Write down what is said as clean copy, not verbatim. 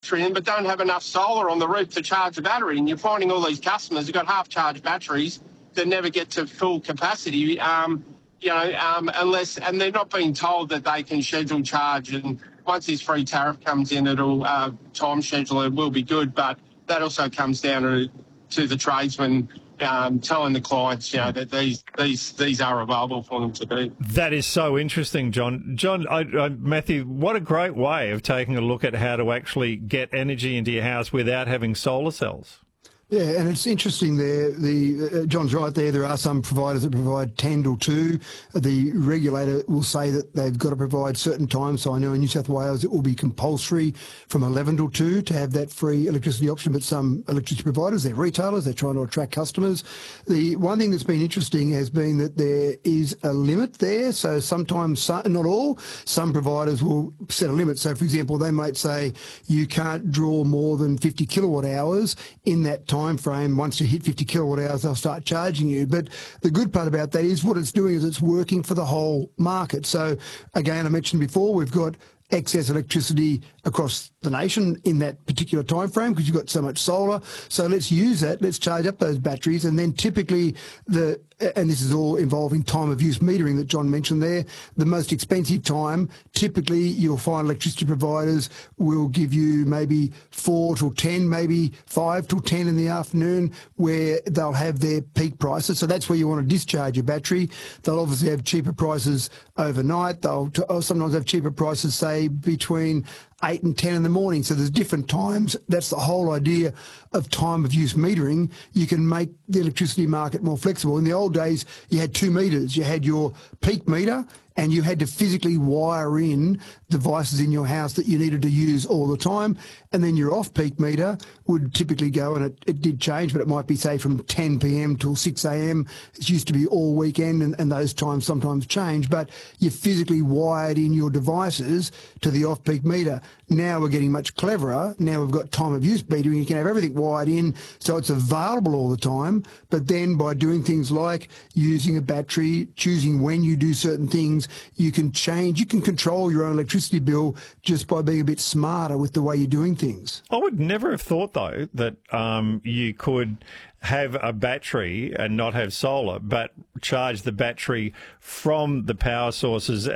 battery in but don't have enough solar on the roof to charge the battery. And you're finding all these customers who've got half-charged batteries that never get to full capacity, unless, and they're not being told that they can schedule charge. And once this free tariff comes in, it'll time schedule. It will be good, but that also comes down to the tradesmen telling the clients, that these are available for them to do. That is so interesting, John. John, Matthew, what a great way of taking a look at how to actually get energy into your house without having solar cells. Yeah, and it's interesting there. John's right there. There are some providers that provide 10 till 2. The regulator will say that they've got to provide certain times. So I know in New South Wales it will be compulsory from 11 till 2 to have that free electricity option. But some electricity providers, they're retailers, they're trying to attract customers. The one thing that's been interesting has been that there is a limit there. So sometimes, not all, some providers will set a limit. So, for example, they might say you can't draw more than 50 kilowatt hours in that time frame. Once you hit 50 kilowatt hours, they'll start charging you. But the good part about that is what it's doing is it's working for the whole market. So again, I mentioned before, we've got excess electricity across the nation in that particular time frame because you've got so much solar. So let's use that. Let's charge up those batteries. And then typically and this is all involving time of use metering that John mentioned there, the most expensive time, typically you'll find electricity providers will give you maybe 4 till 10, maybe 5 till 10 in the afternoon where they'll have their peak prices. So that's where you want to discharge your battery. They'll obviously have cheaper prices overnight. They'll sometimes have cheaper prices, say, between 8 and 10 in the morning. So there's different times. That's the whole idea of time of use metering. You can make the electricity market more flexible. In the old days, you had 2 meters. You had your peak meter and you had to physically wire in devices in your house that you needed to use all the time. And then your off-peak meter would typically go, and it did change, but it might be, say, from 10 p.m. till 6 a.m. It used to be all weekend, and those times sometimes change. But you physically wired in your devices to the off-peak meter. Now we're getting much cleverer. Now we've got time of use metering. You can have everything wired in so it's available all the time. But then by doing things like using a battery, choosing when you do certain things, you can control your own electricity bill just by being a bit smarter with the way you're doing things. I would never have thought, though, that you could have a battery and not have solar, but charge the battery from the power sources